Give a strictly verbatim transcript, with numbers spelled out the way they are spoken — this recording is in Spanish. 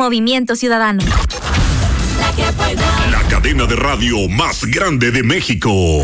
Movimiento Ciudadano. La cadena de radio más grande de México.